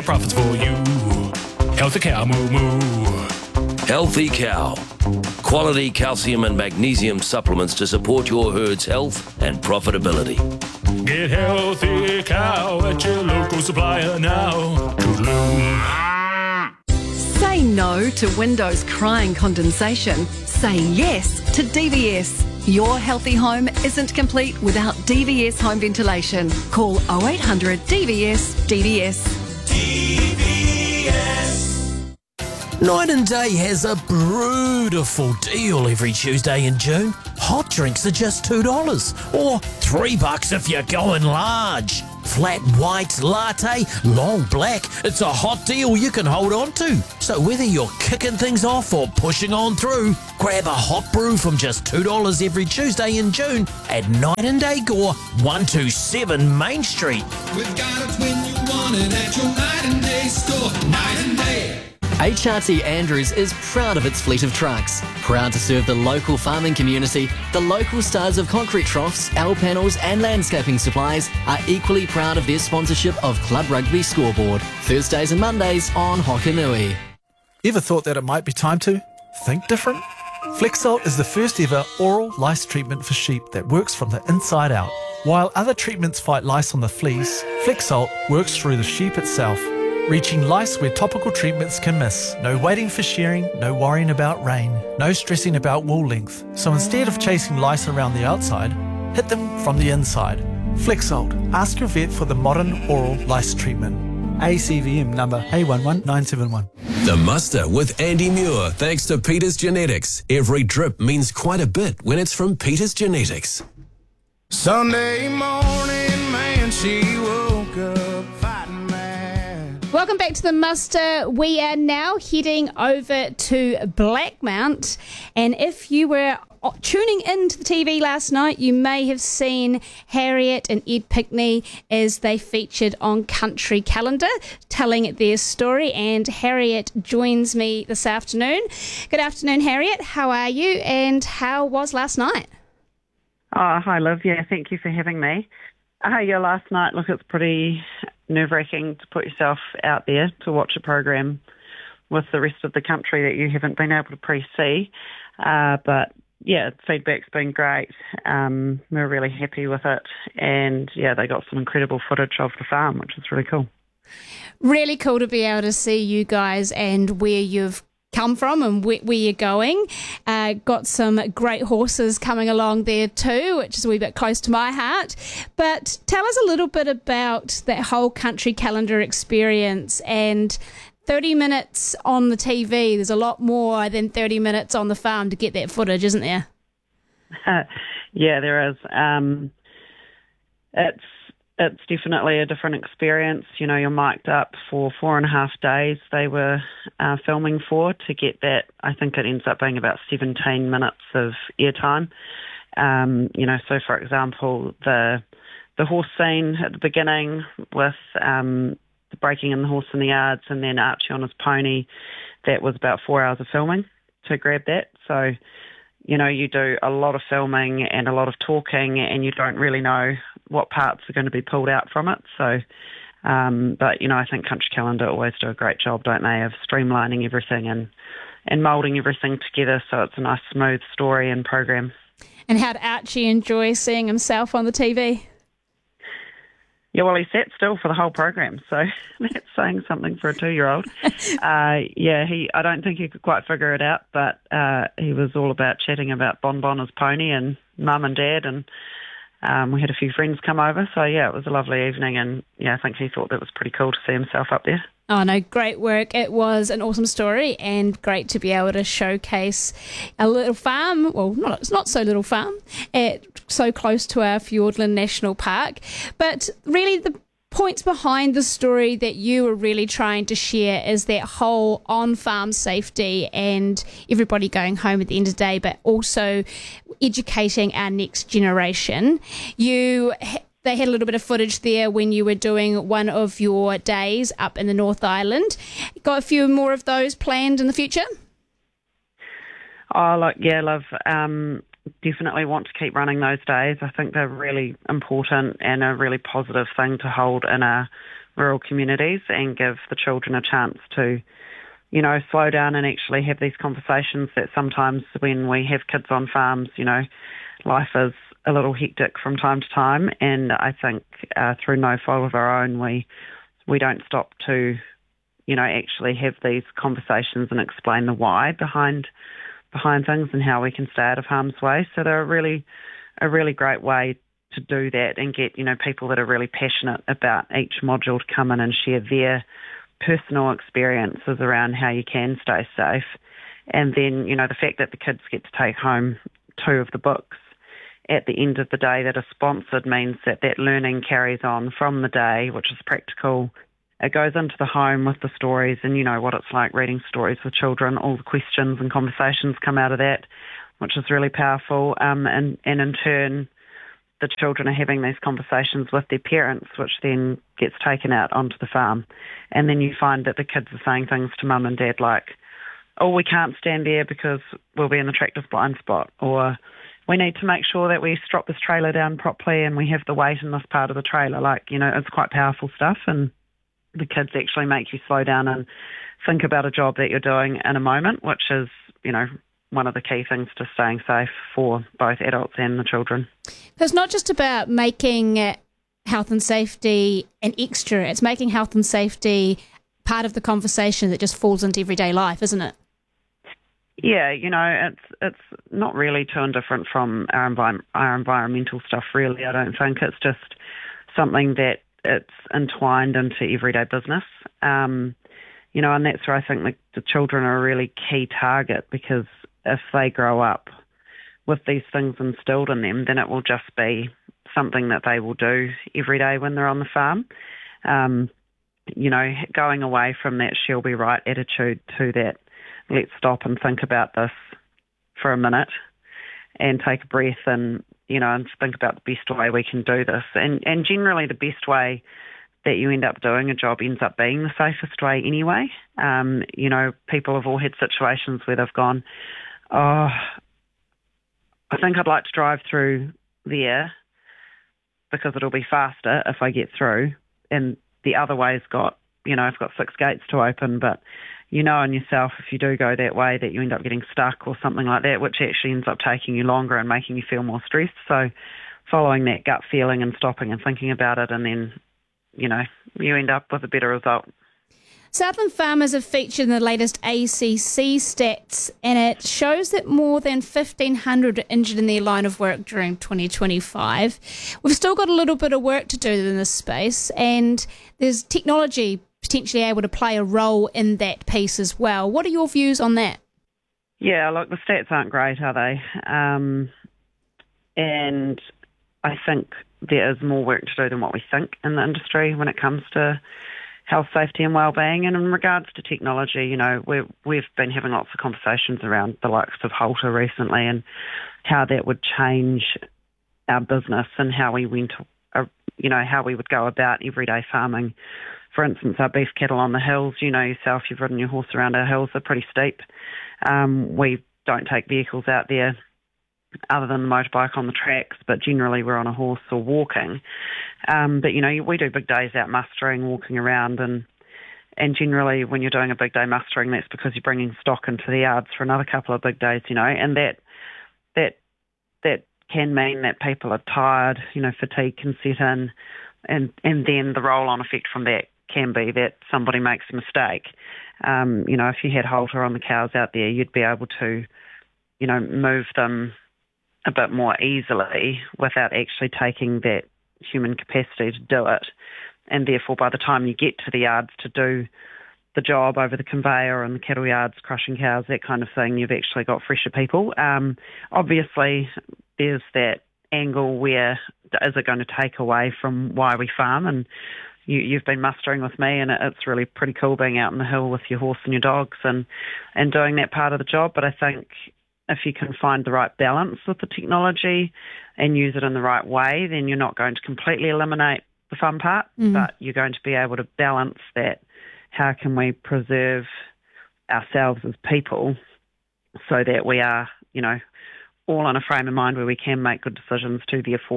profits for you. Healthy Cow, moo moo. Healthy Cow. Quality calcium and magnesium supplements to support your herd's health and profitability. Get Healthy Cow at your local supplier now. Toodaloo. Say no to windows crying condensation. Say yes to DVS. Your healthy home isn't complete without DVS home ventilation. Call 0800 DVS DVS. Night and Day has a beautiful deal every Tuesday in June. Hot drinks are just $2 or $3 if you're going large. Flat white, latte, long black, it's a hot deal you can hold on to. So whether you're kicking things off or pushing on through, grab a hot brew from just $2 every Tuesday in June at Night and Day Gore, 127 Main Street. We've got it when you want it at your Night and Day store. Night and Day. HRT Andrews is proud of its fleet of trucks. Proud to serve the local farming community, the local stars of concrete troughs, L panels and landscaping supplies are equally proud of their sponsorship of Club Rugby Scoreboard. Thursdays and Mondays on Hokanui. Ever thought that it might be time to think different? Flexalt is the first ever oral lice treatment for sheep that works from the inside out. While other treatments fight lice on the fleece, Flexalt works through the sheep itself, reaching lice where topical treatments can miss. No waiting for shearing, no worrying about rain, no stressing about wool length. So instead of chasing lice around the outside, hit them from the inside. Flexalt. Ask your vet for the modern oral lice treatment. ACVM number A11971. The Muster with Andy Muir, thanks to Peters Genetics. Every drip means quite a bit when it's from Peters Genetics. Sunday morning, man, she woke up fighting mad. Welcome back to the Muster. We are now heading over to Blackmount, and if you were tuning into the TV last night, you may have seen Harriet and Ed Pickney as they featured on Country Calendar, telling their story, and Harriet joins me this afternoon. Good afternoon, Harriet. How are you, and how was last night? Oh, hi, Liv. Yeah, thank you for having me. Last night, look, it's pretty nerve-wracking to put yourself out there to watch a program with the rest of the country that you haven't been able to pre-see. But, yeah, feedback's been great. We're really happy with it. And, yeah, they got some incredible footage of the farm, which is really cool. Really cool to be able to see you guys and where you've come from and where you're going. Got some great horses coming along there too, which is a wee bit close to my heart. But tell us a little bit about that whole Country Calendar experience. And 30 minutes on the TV, there's a lot more than 30 minutes on the farm to get that footage, isn't there? Yeah, there is. It's definitely a different experience. You know, you're mic'd up for 4.5 days they were filming for to get that. I think it ends up being about 17 minutes of airtime. So for example, the horse scene at the beginning with the breaking in the horse in the yards and then Archie on his pony, that was about 4 hours of filming to grab that. So, you know, you do a lot of filming and a lot of talking and you don't really know what parts are going to be pulled out from it. So, but, you know, I think Country Calendar always do a great job, don't they, of streamlining everything and moulding everything together so it's a nice, smooth story and program. And how did Archie enjoy seeing himself on the TV? Yeah, well, he sat still for the whole program, so that's saying something for a 2-year-old. I don't think he could quite figure it out, but he was all about chatting about Bon Bon, his pony, and Mum and Dad, and we had a few friends come over. So, yeah, it was a lovely evening, and, yeah, I think he thought that was pretty cool to see himself up there. Oh, no, great work. It was an awesome story and great to be able to showcase a little farm, it's not so little farm, so close to our Fiordland National Park. But really the points behind the story that you were really trying to share is that whole on-farm safety and everybody going home at the end of the day, but also educating our next generation. They had a little bit of footage there when you were doing one of your days up in the North Island. Got a few more of those planned in the future? Oh, look, yeah, love. Definitely want to keep running those days. I think they're really important and a really positive thing to hold in a rural communities and give the children a chance to, slow down and actually have these conversations that sometimes when we have kids on farms, life is a little hectic from time to time. And I think through no fault of our own, we don't stop to, actually have these conversations and explain the why behind things and how we can stay out of harm's way. So they're a really great way to do that and get, people that are really passionate about each module to come in and share their personal experiences around how you can stay safe. And then, the fact that the kids get to take home 2 of the books at the end of the day that are sponsored means that learning carries on from the day, which is practical. It goes into the home with the stories, and you know what it's like reading stories with children. All the questions and conversations come out of that, which is really powerful. And in turn, the children are having these conversations with their parents, which then gets taken out onto the farm. And then you find that the kids are saying things to mum and dad like, oh, we can't stand there because we'll be in the tractor's blind spot, or we need to make sure that we strop this trailer down properly and we have the weight in this part of the trailer. It's quite powerful stuff, and the kids actually make you slow down and think about a job that you're doing in a moment, which is, one of the key things to staying safe for both adults and the children. It's not just about making health and safety an extra, it's making health and safety part of the conversation that just falls into everyday life, isn't it? Yeah, it's not really too indifferent from our environmental stuff, really. I don't think it's just something that it's entwined into everyday business. And that's where I think the children are a really key target, because if they grow up with these things instilled in them, then it will just be something that they will do every day when they're on the farm. Going away from that she'll be right attitude to that let's stop and think about this for a minute and take a breath and think about the best way we can do this. And generally the best way that you end up doing a job ends up being the safest way anyway. People have all had situations where they've gone, oh, I think I'd like to drive through there because it'll be faster if I get through. And the other way's got, I've got 6 gates to open, but in yourself, if you do go that way, that you end up getting stuck or something like that, which actually ends up taking you longer and making you feel more stressed. So following that gut feeling and stopping and thinking about it, and then, you end up with a better result. Southland farmers have featured in the latest ACC stats, and it shows that more than 1,500 are injured in their line of work during 2025. We've still got a little bit of work to do in this space, and there's technology potentially able to play a role in that piece as well. What are your views on that? Yeah, look, the stats aren't great, are they? And I think there is more work to do than what we think in the industry when it comes to health, safety and wellbeing. And in regards to technology, we've been having lots of conversations around the likes of Halter recently and how that would change our business and how we went, how we would go about everyday farming. For instance, our beef cattle on the hills, yourself, you've ridden your horse around our hills, they're pretty steep. We don't take vehicles out there other than the motorbike on the tracks, but generally we're on a horse or walking. But we do big days out mustering, walking around, and generally when you're doing a big day mustering, that's because you're bringing stock into the yards for another couple of big days, and that can mean that people are tired, fatigue can set in, and then the roll-on effect from that can be that somebody makes a mistake. If you had halter on the cows out there, you'd be able to, move them a bit more easily without actually taking that human capacity to do it. And therefore, by the time you get to the yards to do the job over the conveyor and the cattle yards, crushing cows, that kind of thing, you've actually got fresher people. Obviously, there's that angle where is it going to take away from why we farm? And you've been mustering with me, and it's really pretty cool being out in the hill with your horse and your dogs and doing that part of the job. But I think if you can find the right balance with the technology and use it in the right way, then you're not going to completely eliminate the fun part, but you're going to be able to balance that. How can we preserve ourselves as people so that we are, all in a frame of mind where we can make good decisions to therefore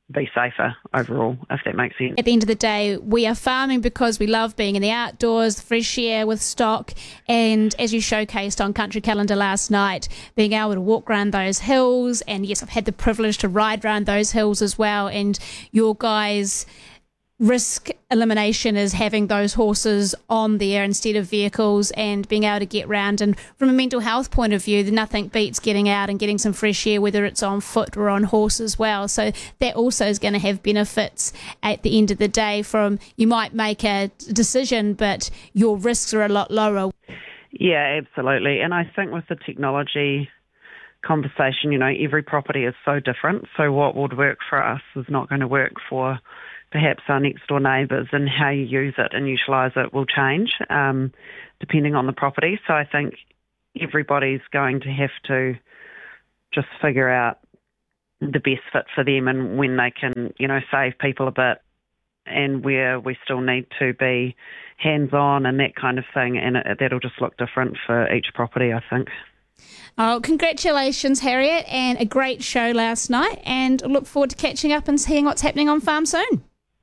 be safer overall, if that makes sense. At the end of the day, we are farming because we love being in the outdoors, fresh air with stock, and as you showcased on Country Calendar last night, being able to walk around those hills, and yes, I've had the privilege to ride around those hills as well, and your guys' risk elimination is having those horses on there instead of vehicles and being able to get round. And from a mental health point of view, nothing beats getting out and getting some fresh air, whether it's on foot or on horse as well. So that also is going to have benefits at the end of the day. From you might make a decision, but your risks are a lot lower. Yeah, absolutely. And I think with the technology conversation, every property is so different. So what would work for us is not going to work for perhaps our next door neighbours, and how you use it and utilise it will change depending on the property. So I think everybody's going to have to just figure out the best fit for them and when they can, save people a bit, and where we still need to be hands-on and that kind of thing. And that'll just look different for each property, I think. Oh, congratulations, Harriet, and a great show last night, and look forward to catching up and seeing what's happening on farm soon.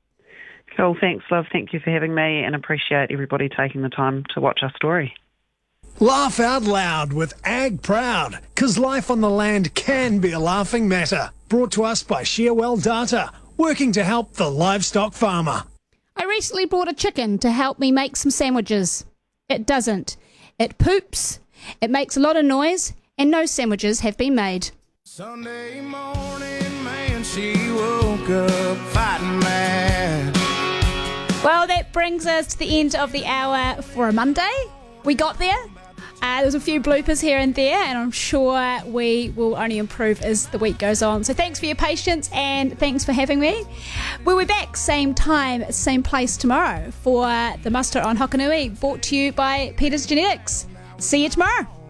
Cool, thanks, love. Thank you for having me, and appreciate everybody taking the time to watch our story. Laugh out loud with Ag Proud, because life on the land can be a laughing matter. Brought to us by Shearwell Data, working to help the livestock farmer. I recently bought a chicken to help me make some sandwiches. It doesn't. It poops, it makes a lot of noise, and no sandwiches have been made. Sunday morning, man, she woke up fighting mad. Well, that brings us to the end of the hour for a Monday. We got there. There was a few bloopers here and there, and I'm sure we will only improve as the week goes on. So thanks for your patience, and thanks for having me. We'll be back same time, same place tomorrow for the Muster on Hokanui, brought to you by Peters Genetics. See you tomorrow.